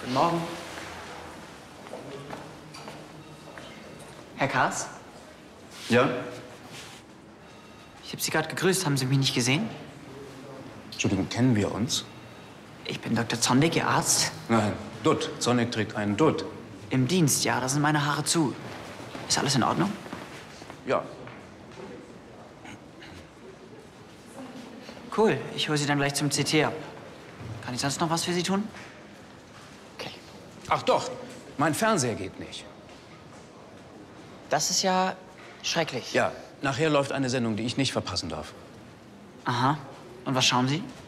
Guten Morgen. Herr Kars? Ja? Ich habe Sie gerade gegrüßt. Haben Sie mich nicht gesehen? Entschuldigung, kennen wir uns? Ich bin Dr. Zondig, Ihr Arzt. Nein, Dutt. Sonic trägt einen Dutt. Im Dienst, ja. Da sind meine Haare zu. Ist alles in Ordnung? Ja. Cool. Ich hole Sie dann gleich zum CT ab. Kann ich sonst noch was für Sie tun? Okay. Ach doch, mein Fernseher geht nicht. Das ist ja schrecklich. Ja, nachher läuft eine Sendung, die ich nicht verpassen darf. Aha. Und was schauen Sie?